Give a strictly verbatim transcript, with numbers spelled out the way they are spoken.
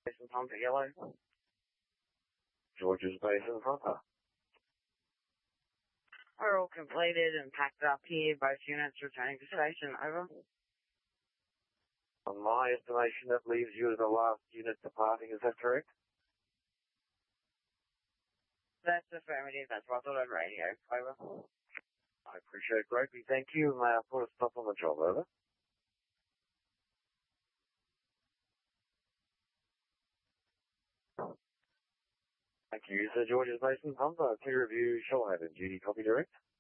Basin Hunter Yellow. George's Basin Hunter. Are all completed and packed up here. Both units returning to station. Over. On my estimation, that leaves you as the last unit departing. Is that correct? That's affirmative. That's what I thought on radio. Over. I appreciate it greatly. Thank you. May I put a stop on the job? Over. Thank you, Sir George's Basin Hunter. Clear review, shall have a duty copy direct.